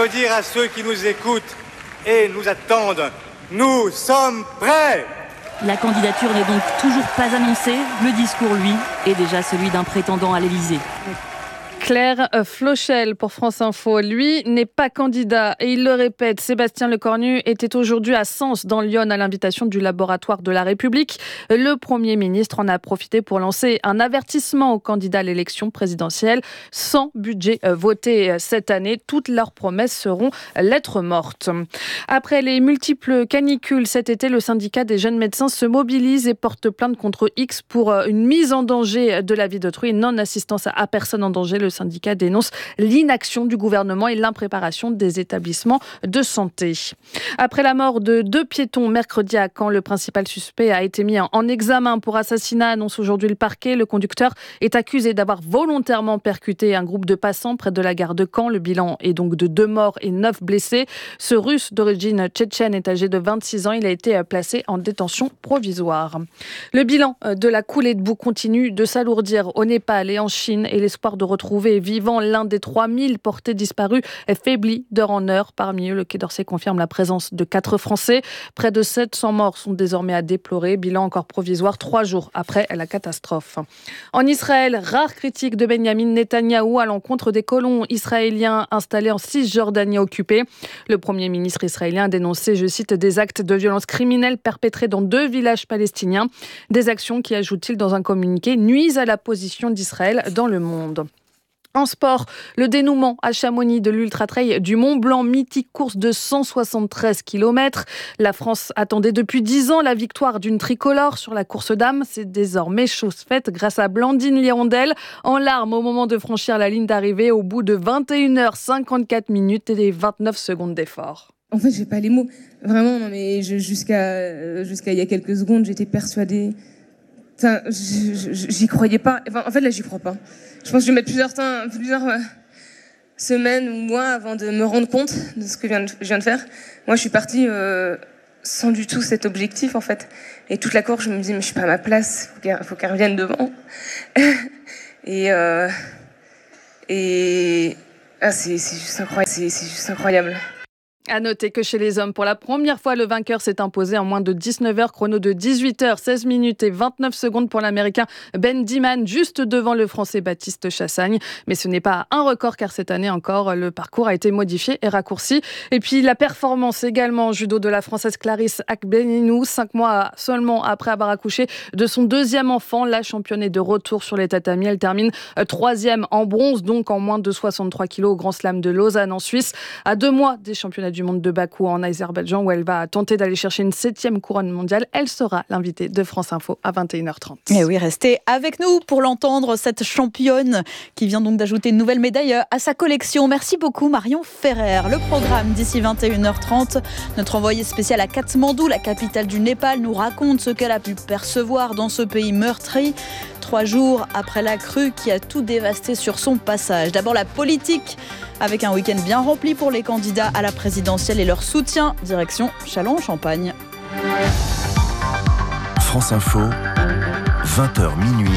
veux dire à ceux qui nous écoutent et nous attendent, nous sommes prêts. La candidature n'est donc toujours pas annoncée. Le discours, lui, est déjà celui d'un prétendant à l'Élysée. Claire Flochel pour France Info. Lui n'est pas candidat et il le répète. Sébastien Lecornu était aujourd'hui à Sens dans l'Yonne à l'invitation du laboratoire de la République. Le Premier ministre en a profité pour lancer un avertissement aux candidats à l'élection présidentielle. Sans budget voté cette année, toutes leurs promesses seront lettres mortes. Après les multiples canicules cet été, le syndicat des jeunes médecins se mobilise et porte plainte contre X pour une mise en danger de la vie d'autrui et non-assistance à personne en danger. Le syndicat dénonce l'inaction du gouvernement et l'impréparation des établissements de santé. Après la mort de 2 piétons mercredi à Caen, le principal suspect a été mis en examen pour assassinat, annonce aujourd'hui le parquet. Le conducteur est accusé d'avoir volontairement percuté un groupe de passants près de la gare de Caen. Le bilan est donc de 2 morts et 9 blessés. Ce Russe d'origine tchétchène est âgé de 26 ans. Il a été placé en détention provisoire. Le bilan de la coulée de boue continue de s'alourdir au Népal et en Chine et l'espoir de retrouver vivant l'un des 3000 portés disparus est faibli d'heure en heure. Parmi eux, le Quai d'Orsay confirme la présence de 4 Français. Près de 700 morts sont désormais à déplorer. Bilan encore provisoire 3 jours après la catastrophe. En Israël, rare critique de Benjamin Netanyahou à l'encontre des colons israéliens installés en Cisjordanie occupée. Le Premier ministre israélien a dénoncé, je cite, des actes de violence criminelle perpétrés dans 2 villages palestiniens. Des actions qui, ajoute-t-il dans un communiqué, nuisent à la position d'Israël dans le monde. En sport, le dénouement à Chamonix de l'Ultra-Trail du Mont-Blanc, mythique course de 173 km. La France attendait depuis 10 ans la victoire d'une tricolore sur la course dames. C'est désormais chose faite grâce à Blandine Lirondelle, en larmes au moment de franchir la ligne d'arrivée au bout de 21h54 minutes et 29 secondes d'effort. En fait, j'ai pas les mots. Vraiment, non, mais jusqu'à il y a quelques secondes, j'étais persuadée. Enfin, j'y croyais pas. Enfin, en fait, là, j'y crois pas. Je pense que je vais mettre plusieurs semaines ou mois avant de me rendre compte de ce que je viens de faire. Moi, je suis partie sans du tout cet objectif, en fait. Et toute la course, je me disais, mais je suis pas à ma place. Faut qu'elle revienne devant. C'est juste incroyable. À noter que chez les hommes, pour la première fois, le vainqueur s'est imposé en moins de 19 heures, chrono de 18h, 16 minutes et 29 secondes pour l'Américain Ben Diman, juste devant le Français Baptiste Chassagne. Mais ce n'est pas un record, car cette année encore, le parcours a été modifié et raccourci. Et puis la performance également en judo de la Française Clarisse Akbeninou, 5 mois seulement après avoir accouché de son 2e enfant. La championne est de retour sur les tatamis. Elle termine 3e en bronze, donc en moins de 63 kilos au Grand Slam de Lausanne en Suisse. À 2 mois des championnats du monde de Bakou en Azerbaïdjan, où elle va tenter d'aller chercher une 7e couronne mondiale. Elle sera l'invitée de France Info à 21h30. Et oui, restez avec nous pour l'entendre, cette championne qui vient donc d'ajouter une nouvelle médaille à sa collection. Merci beaucoup Marion Ferrer. Le programme d'ici 21h30, notre envoyé spécial à Katmandou, la capitale du Népal, nous raconte ce qu'elle a pu percevoir dans ce pays meurtri 3 jours après la crue qui a tout dévasté sur son passage. D'abord la politique, avec un week-end bien rempli pour les candidats à la présidentielle et leur soutien. Direction Châlons-en-Champagne. France Info, 20h minuit.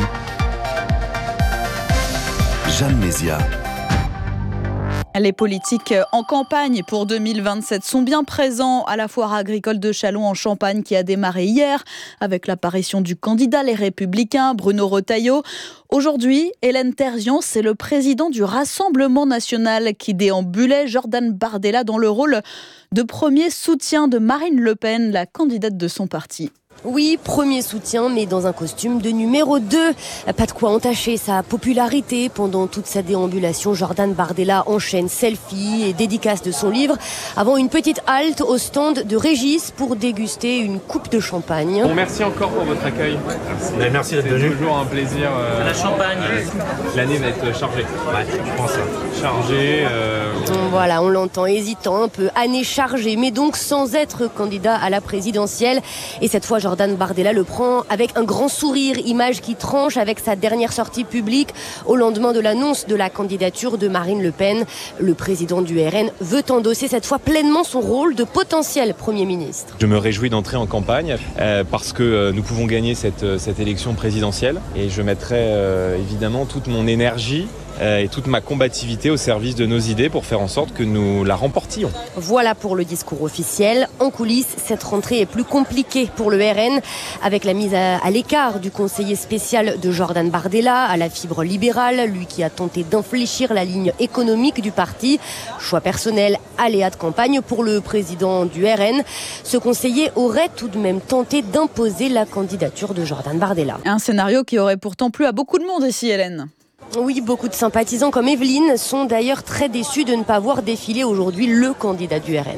Jeanne Mézia. Les politiques en campagne pour 2027 sont bien présents à la foire agricole de Châlons en Champagne qui a démarré hier avec l'apparition du candidat Les Républicains, Bruno Retailleau. Aujourd'hui, Hélène Terzian, c'est le président du Rassemblement national qui déambulait, Jordan Bardella, dans le rôle de premier soutien de Marine Le Pen, la candidate de son parti. Oui, premier soutien, mais dans un costume de numéro 2. Pas de quoi entacher sa popularité. Pendant toute sa déambulation, Jordan Bardella enchaîne selfies et dédicaces de son livre avant une petite halte au stand de Régis pour déguster une coupe de champagne. Bon, merci encore pour votre accueil. Merci d'être venu. C'est toujours un plaisir. La champagne. L'année va être chargée. Ouais, je pense. Chargée. Voilà, on l'entend hésitant un peu. Année chargée, mais donc sans être candidat à la présidentielle. Et cette fois, Jordan Bardella le prend avec un grand sourire, image qui tranche avec sa dernière sortie publique au lendemain de l'annonce de la candidature de Marine Le Pen. Le président du RN veut endosser cette fois pleinement son rôle de potentiel Premier ministre. Je me réjouis d'entrer en campagne parce que nous pouvons gagner cette élection présidentielle et je mettrai évidemment toute mon énergie et toute ma combativité au service de nos idées pour faire en sorte que nous la remportions. Voilà pour le discours officiel. En coulisses, cette rentrée est plus compliquée pour le RN, avec la mise à l'écart du conseiller spécial de Jordan Bardella à la fibre libérale, lui qui a tenté d'infléchir la ligne économique du parti. Choix personnel, aléa de campagne pour le président du RN. Ce conseiller aurait tout de même tenté d'imposer la candidature de Jordan Bardella. Un scénario qui aurait pourtant plu à beaucoup de monde ici, Hélène. Oui, beaucoup de sympathisants comme Evelyne sont d'ailleurs très déçus de ne pas voir défiler aujourd'hui le candidat du RN.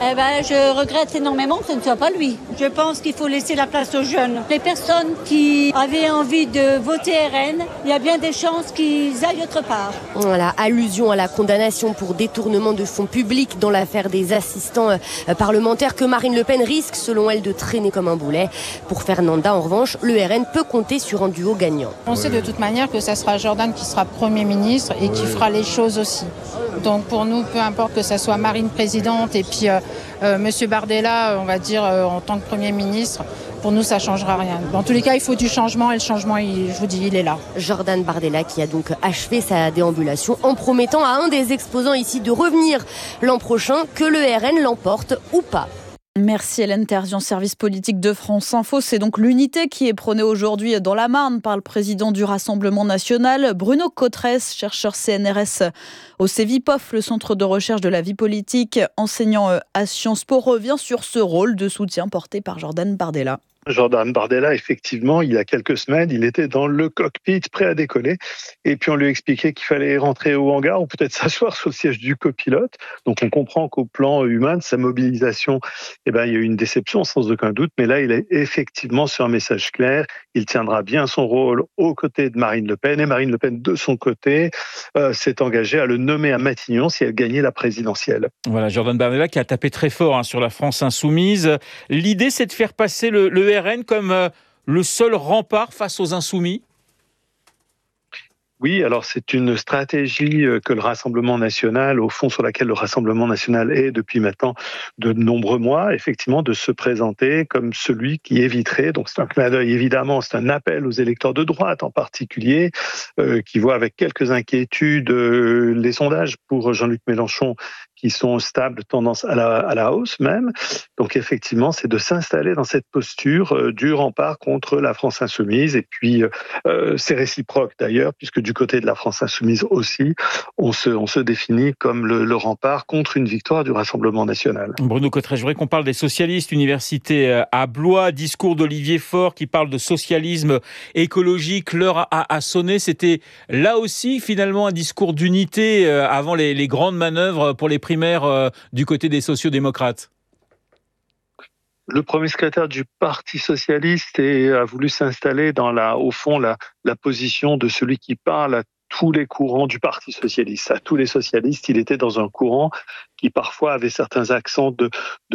Je regrette énormément que ce ne soit pas lui. Je pense qu'il faut laisser la place aux jeunes. Les personnes qui avaient envie de voter RN, il y a bien des chances qu'ils aillent autre part. Voilà, allusion à la condamnation pour détournement de fonds publics dans l'affaire des assistants parlementaires que Marine Le Pen risque, selon elle, de traîner comme un boulet. Pour Fernanda, en revanche, le RN peut compter sur un duo gagnant. On sait de toute manière que ça sera Jordan qui sera Premier ministre et qui fera les choses aussi. Donc pour nous, peu importe que ça soit Marine présidente et puis Monsieur Bardella, on va dire, en tant que Premier ministre, pour nous, ça ne changera rien. Dans tous les cas, il faut du changement et le changement, je vous dis, il est là. Jordan Bardella qui a donc achevé sa déambulation en promettant à un des exposants ici de revenir l'an prochain, que le RN l'emporte ou pas. Merci Hélène Terzian, service politique de France Info. C'est donc l'unité qui est prônée aujourd'hui dans la Marne par le président du Rassemblement national, Bruno Cotresse, chercheur CNRS au CEVIPOF, le centre de recherche de la vie politique, enseignant à Sciences Po, revient sur ce rôle de soutien porté par Jordan Bardella. Jordan Bardella, effectivement, il y a quelques semaines, il était dans le cockpit, prêt à décoller. Et puis, on lui expliquait qu'il fallait rentrer au hangar ou peut-être s'asseoir sur le siège du copilote. Donc, on comprend qu'au plan humain de sa mobilisation, il y a eu une déception, sans aucun doute. Mais là, il est effectivement sur un message clair. Il tiendra bien son rôle aux côtés de Marine Le Pen. Et Marine Le Pen, de son côté, s'est engagée à le nommer à Matignon si elle gagnait la présidentielle. Voilà, Jordan Bardella qui a tapé très fort sur la France insoumise. L'idée, c'est de faire passer le RN comme le seul rempart face aux insoumis? Oui, alors c'est une stratégie que le Rassemblement national, au fond sur laquelle le Rassemblement national est depuis maintenant de nombreux mois, effectivement, de se présenter comme celui qui éviterait, donc c'est un clin d'œil évidemment, c'est un appel aux électeurs de droite en particulier, qui voient avec quelques inquiétudes les sondages pour Jean-Luc Mélenchon qui sont stables, tendance à la hausse même. Donc effectivement, c'est de s'installer dans cette posture du rempart contre la France insoumise. Et puis, c'est réciproque d'ailleurs, puisque du côté de la France insoumise aussi, on se définit comme le rempart contre une victoire du Rassemblement national. Bruno Cotresse, je voudrais qu'on parle des socialistes. Université à Blois, discours d'Olivier Faure qui parle de socialisme écologique. L'heure a sonné. C'était là aussi finalement un discours d'unité avant les grandes manœuvres pour les primaires du côté des sociodémocrates. Le premier secrétaire du Parti socialiste a voulu s'installer dans la position de celui qui parle à tous les courants du Parti socialiste. À tous les socialistes, il était dans un courant qui parfois avait certains accents de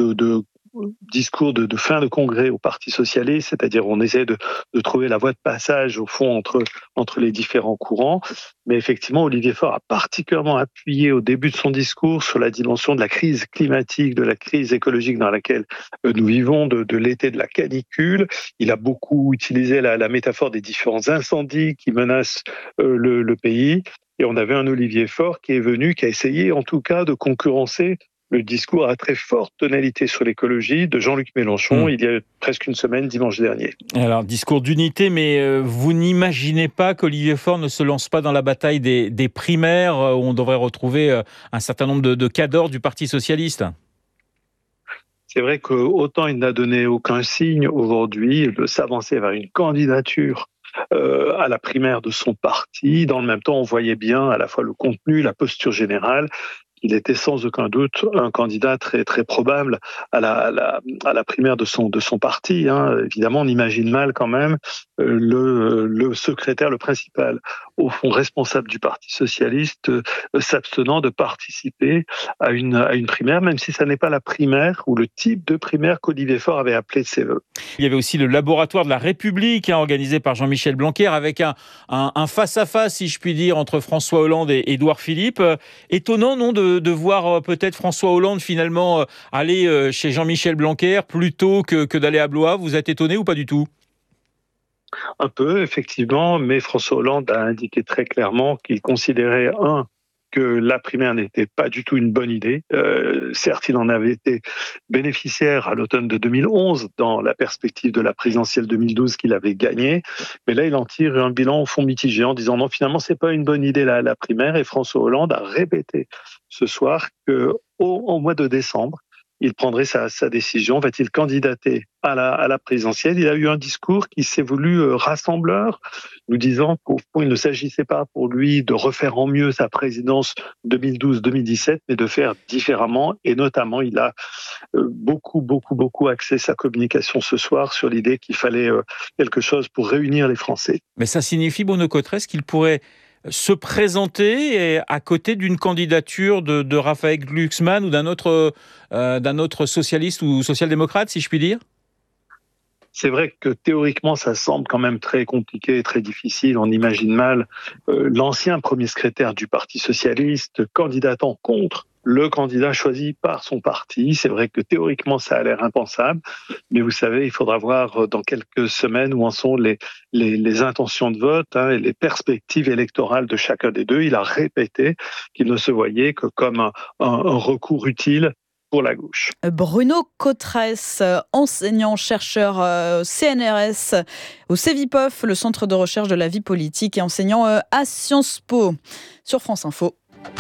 discours de fin de congrès au Parti socialiste, c'est-à-dire on essaie de trouver la voie de passage au fond entre les différents courants. Mais effectivement, Olivier Faure a particulièrement appuyé au début de son discours sur la dimension de la crise climatique, de la crise écologique dans laquelle nous vivons, de l'été de la canicule. Il a beaucoup utilisé la métaphore des différents incendies qui menacent le pays. Et on avait un Olivier Faure qui a essayé en tout cas de concurrencer le discours à très forte tonalité sur l'écologie de Jean-Luc Mélenchon il y a presque une semaine, dimanche dernier. Alors, discours d'unité, mais vous n'imaginez pas qu'Olivier Faure ne se lance pas dans la bataille des primaires où on devrait retrouver un certain nombre de cadres du Parti socialiste? C'est vrai qu'autant il n'a donné aucun signe aujourd'hui de s'avancer vers une candidature à la primaire de son parti. Dans le même temps, on voyait bien à la fois le contenu, la posture générale. Il était sans aucun doute un candidat très très probable à la primaire de son parti. Évidemment, on imagine mal quand même le secrétaire, le principal, au fond responsable du Parti socialiste, s'abstenant de participer à une primaire, même si ça n'est pas la primaire ou le type de primaire qu'Olivier Faure avait appelé de ses voeux. Il y avait aussi le laboratoire de la République, organisé par Jean-Michel Blanquer, avec un face-à-face, si je puis dire, entre François Hollande et Édouard Philippe. Étonnant, non, de voir peut-être François Hollande finalement aller chez Jean-Michel Blanquer plutôt que d'aller à Blois. Vous êtes étonné ou pas du tout ? Un peu, effectivement, mais François Hollande a indiqué très clairement qu'il considérait, que la primaire n'était pas du tout une bonne idée. Certes, il en avait été bénéficiaire à l'automne de 2011 dans la perspective de la présidentielle 2012 qu'il avait gagnée, mais là, il en tire un bilan au fond mitigé en disant non, finalement, c'est pas une bonne idée la primaire, et François Hollande a répété ce soir qu'au mois de décembre, il prendrait sa décision. Va-t-il candidater à la présidentielle? Il a eu un discours qui s'est voulu rassembleur, nous disant qu'au fond, il ne s'agissait pas pour lui de refaire en mieux sa présidence 2012-2017, mais de faire différemment. Et notamment, il a beaucoup axé sa communication ce soir sur l'idée qu'il fallait quelque chose pour réunir les Français. Mais ça signifie, Bruno Cotresse, qu'il pourrait se présenter à côté d'une candidature de Raphaël Glucksmann ou d'un autre socialiste ou social-démocrate, si je puis dire? C'est vrai que théoriquement, ça semble quand même très compliqué et très difficile. On imagine mal l'ancien premier secrétaire du Parti socialiste candidatant contre le candidat choisi par son parti. C'est vrai que théoriquement, ça a l'air impensable, mais vous savez, il faudra voir dans quelques semaines où en sont les intentions de vote et les perspectives électorales de chacun des deux. Il a répété qu'il ne se voyait que comme un recours utile pour la gauche. Bruno Cotresse, enseignant-chercheur CNRS au CEVIPOF, le Centre de recherche de la vie politique, et enseignant à Sciences Po, sur France Info.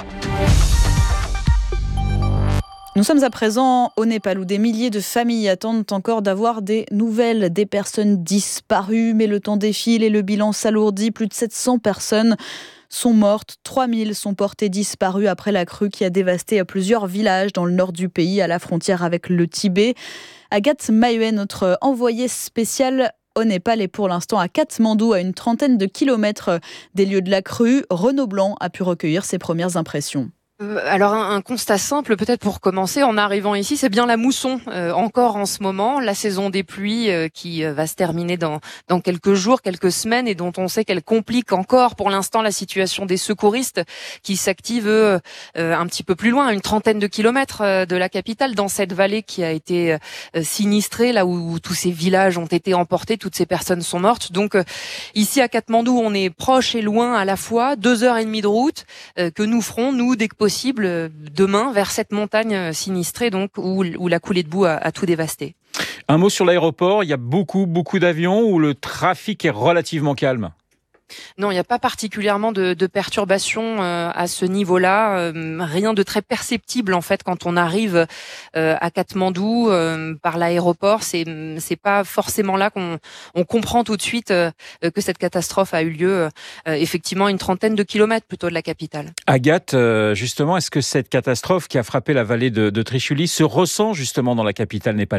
Nous sommes à présent au Népal où des milliers de familles attendent encore d'avoir des nouvelles des personnes disparues. Mais le temps défile et le bilan s'alourdit. Plus de 700 personnes sont mortes. 3000 sont portées disparues après la crue qui a dévasté plusieurs villages dans le nord du pays, à la frontière avec le Tibet. Agathe Mahuen, notre envoyée spéciale au Népal, est pour l'instant à Katmandou, à une trentaine de kilomètres des lieux de la crue. Renaud Blanc a pu recueillir ses premières impressions. Alors un constat simple peut-être pour commencer en arrivant ici, c'est bien la mousson encore en ce moment, la saison des pluies qui va se terminer dans quelques jours, quelques semaines, et dont on sait qu'elle complique encore pour l'instant la situation des secouristes qui s'activent un petit peu plus loin, à une trentaine de kilomètres de la capitale, dans cette vallée qui a été sinistrée, là où tous ces villages ont été emportés, toutes ces personnes sont mortes. Donc ici à Katmandou, on est proche et loin à la fois, 2h30 de route que nous ferons, nous, dès que possible, demain, vers cette montagne sinistrée, donc où la coulée de boue a tout dévasté. Un mot sur l'aéroport, il y a beaucoup d'avions où le trafic est relativement calme. Non, il n'y a pas particulièrement de perturbations à ce niveau-là. Rien de très perceptible en fait quand on arrive à Katmandou par l'aéroport. C'est pas forcément là qu'on comprend tout de suite que cette catastrophe a eu lieu. Effectivement, une trentaine de kilomètres plutôt de la capitale. Agathe, justement, est-ce que cette catastrophe qui a frappé la vallée de Trishuli se ressent justement dans la capitale népalaise ?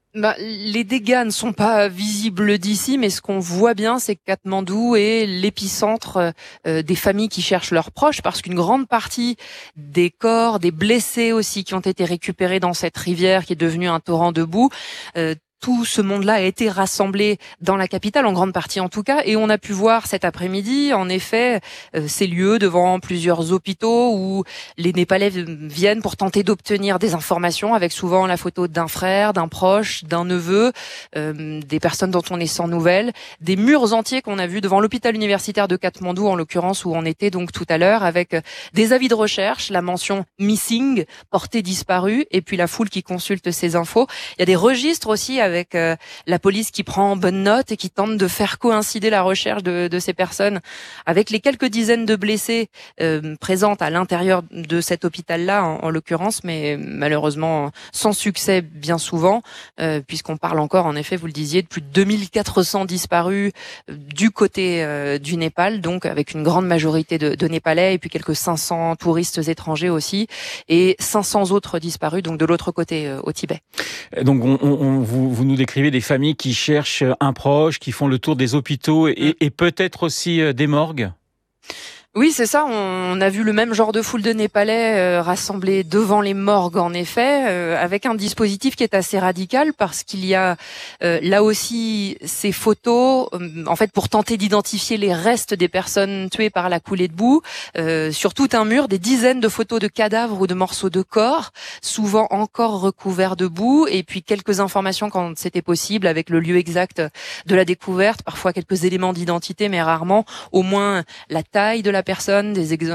Les dégâts ne sont pas visibles d'ici, mais ce qu'on voit bien, c'est que Katmandou est l'épicentre des familles qui cherchent leurs proches, parce qu'une grande partie des corps, des blessés aussi, qui ont été récupérés dans cette rivière qui est devenue un torrent de boue, tout ce monde-là a été rassemblé dans la capitale, en grande partie en tout cas, et on a pu voir cet après-midi, en effet, ces lieux devant plusieurs hôpitaux où les Népalais viennent pour tenter d'obtenir des informations, avec souvent la photo d'un frère, d'un proche, d'un neveu, des personnes dont on est sans nouvelles, des murs entiers qu'on a vus devant l'hôpital universitaire de Katmandou, en l'occurrence, où on était donc tout à l'heure, avec des avis de recherche, la mention « missing », portée disparue, et puis la foule qui consulte ces infos. Il y a des registres aussi avec la police qui prend bonne note et qui tente de faire coïncider la recherche de ces personnes avec les quelques dizaines de blessés présentes à l'intérieur de cet hôpital-là, en l'occurrence, mais malheureusement sans succès bien souvent, puisqu'on parle encore, en effet, vous le disiez, de plus de 2400 disparus du côté du Népal, donc avec une grande majorité de Népalais, et puis quelques 500 touristes étrangers aussi, et 500 autres disparus, donc de l'autre côté, au Tibet. Donc vous nous décrivez des familles qui cherchent un proche, qui font le tour des hôpitaux et peut-être aussi des morgues. Oui, c'est ça. On a vu le même genre de foule de Népalais rassemblés devant les morgues, en effet, avec un dispositif qui est assez radical parce qu'il y a là aussi ces photos, en fait, pour tenter d'identifier les restes des personnes tuées par la coulée de boue, sur tout un mur, des dizaines de photos de cadavres ou de morceaux de corps, souvent encore recouverts de boue, et puis quelques informations quand c'était possible avec le lieu exact de la découverte, parfois quelques éléments d'identité, mais rarement au moins la taille de la personne,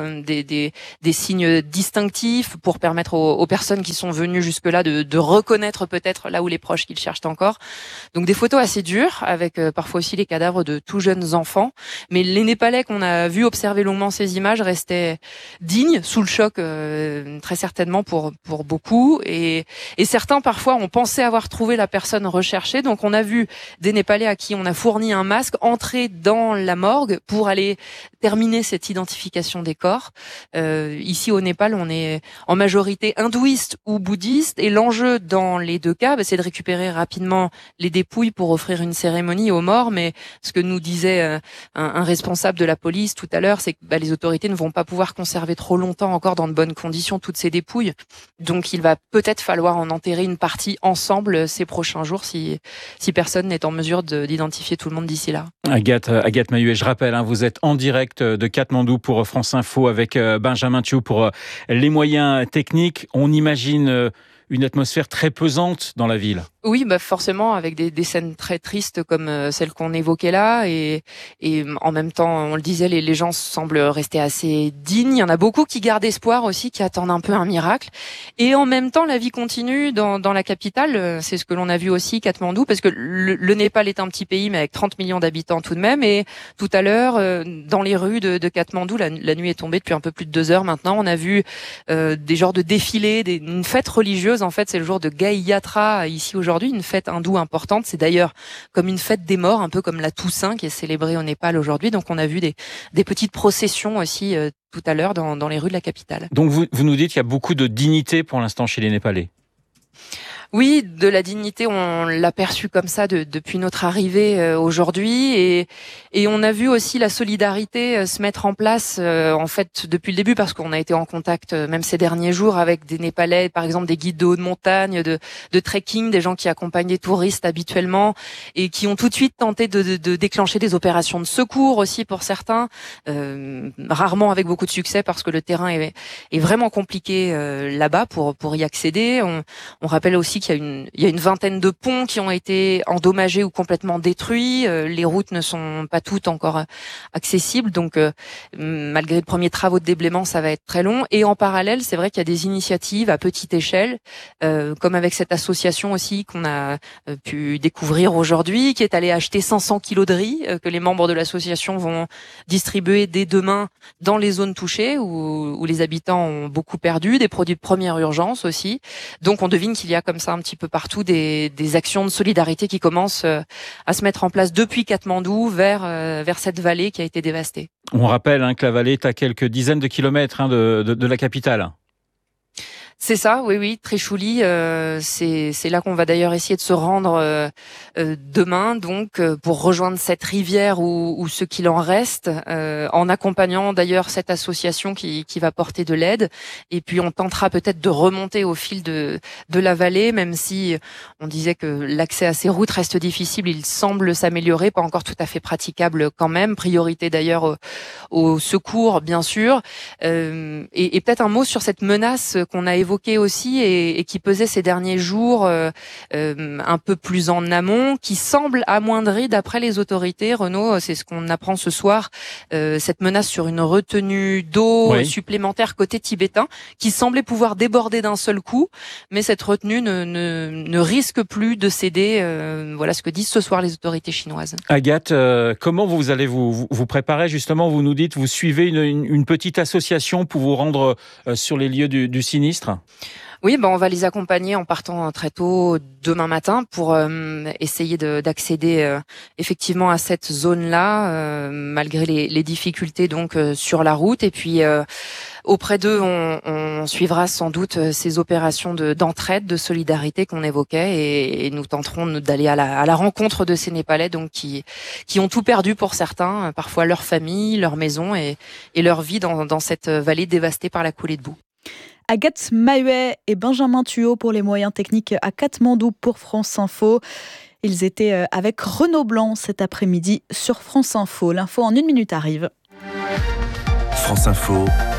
des signes distinctifs pour permettre aux personnes qui sont venues jusque-là de reconnaître peut-être là où les proches qu'ils cherchent encore. Donc des photos assez dures avec parfois aussi les cadavres de tout jeunes enfants. Mais les Népalais qu'on a vu observer longuement ces images restaient dignes, sous le choc très certainement pour beaucoup. Et certains parfois ont pensé avoir trouvé la personne recherchée. Donc on a vu des Népalais à qui on a fourni un masque entrer dans la morgue pour aller terminer cette identification des corps. Ici au Népal, on est en majorité hindouiste ou bouddhiste, et l'enjeu dans les deux cas, c'est de récupérer rapidement les dépouilles pour offrir une cérémonie aux morts. Mais ce que nous disait un responsable de la police tout à l'heure, c'est que les autorités ne vont pas pouvoir conserver trop longtemps encore dans de bonnes conditions toutes ces dépouilles. Donc il va peut-être falloir en enterrer une partie ensemble ces prochains jours si personne n'est en mesure d'identifier tout le monde d'ici là. Agathe Mahuet, je rappelle, vous êtes en direct de Katmandou pour France Info avec Benjamin Thiou pour les moyens techniques. On imagine une atmosphère très pesante dans la ville. Oui, forcément, avec des scènes très tristes comme celles qu'on évoquait là, et en même temps, on le disait, les gens semblent rester assez dignes. Il y en a beaucoup qui gardent espoir aussi, qui attendent un peu un miracle. Et en même temps, la vie continue dans la capitale. C'est ce que l'on a vu aussi, Katmandou, parce que le Népal est un petit pays, mais avec 30 millions d'habitants tout de même. Et tout à l'heure, dans les rues de Katmandou, la nuit est tombée depuis un peu plus de 2 heures maintenant. On a vu des genres de défilés, une fête religieuse. En fait, c'est le jour de Gai Yatra ici aujourd'hui. Une fête hindoue importante, c'est d'ailleurs comme une fête des morts, un peu comme la Toussaint qui est célébrée au Népal aujourd'hui. Donc on a vu des petites processions aussi tout à l'heure dans les rues de la capitale. Donc vous nous dites qu'il y a beaucoup de dignité pour l'instant chez les Népalais. Oui, de la dignité, on l'a perçu comme ça depuis notre arrivée aujourd'hui, et on a vu aussi la solidarité se mettre en place en fait depuis le début, parce qu'on a été en contact même ces derniers jours avec des Népalais, par exemple des guides de haute montagne, de trekking, des gens qui accompagnent des touristes habituellement et qui ont tout de suite tenté de déclencher des opérations de secours aussi pour certains, rarement avec beaucoup de succès parce que le terrain est vraiment compliqué là-bas pour y accéder. On rappelle aussi qu'il y a une vingtaine de ponts qui ont été endommagés ou complètement détruits. Les routes ne sont pas toutes encore accessibles, donc malgré de premiers travaux de déblaiement, ça va être très long. Et en parallèle, c'est vrai qu'il y a des initiatives à petite échelle, comme avec cette association aussi qu'on a pu découvrir aujourd'hui, qui est allée acheter 500 kilos de riz que les membres de l'association vont distribuer dès demain dans les zones touchées où les habitants ont beaucoup perdu, des produits de première urgence aussi. Donc on devine qu'il y a comme ça un petit peu partout des actions de solidarité qui commencent à se mettre en place depuis Katmandou vers cette vallée qui a été dévastée. On rappelle que la vallée est à quelques dizaines de kilomètres de la capitale. C'est ça, oui, Trishuli, c'est là qu'on va d'ailleurs essayer de se rendre demain, donc pour rejoindre cette rivière ou ce qu'il en reste, en accompagnant d'ailleurs cette association qui va porter de l'aide. Et puis on tentera peut-être de remonter au fil de la vallée, même si on disait que l'accès à ces routes reste difficile, il semble s'améliorer, pas encore tout à fait praticable quand même. Priorité d'ailleurs au secours, bien sûr. Et peut-être un mot sur cette menace qu'on a évoquée aussi et qui pesait ces derniers jours un peu plus en amont, qui semble amoindrie d'après les autorités. Renaud, c'est ce qu'on apprend ce soir, cette menace sur une retenue d'eau supplémentaire côté tibétain qui semblait pouvoir déborder d'un seul coup, mais cette retenue ne risque plus de céder. Voilà ce que disent ce soir les autorités chinoises. Agathe, comment vous allez vous préparer justement? Vous nous dites, vous suivez une petite association pour vous rendre sur les lieux du sinistre? Oui, on va les accompagner en partant très tôt demain matin pour essayer d'accéder effectivement à cette zone-là, malgré les difficultés donc sur la route. Et puis Auprès d'eux, on suivra sans doute ces opérations d'entraide, de solidarité qu'on évoquait, et nous tenterons d'aller à la rencontre de ces Népalais, donc qui ont tout perdu pour certains, parfois leur famille, leur maison et leur vie dans cette vallée dévastée par la coulée de boue. Agathe Mahuet et Benjamin Thuot pour les moyens techniques à Katmandou pour France Info. Ils étaient avec Renaud Blanc cet après-midi sur France Info. L'info en 1 minute arrive. France Info.